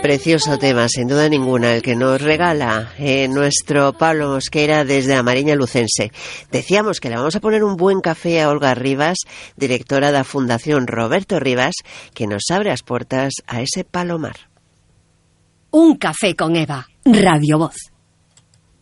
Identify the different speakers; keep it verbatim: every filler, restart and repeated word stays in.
Speaker 1: Precioso tema, sin duda ninguna, el que nos regala eh, nuestro Pablo Mosquera desde a Mariña Lucense. Decíamos que le vamos a poner un buen café a Olga Rivas, directora da Fundación Roberto Rivas, que nos abre as portas a ese palomar.
Speaker 2: Un café con Eva, Radio Voz.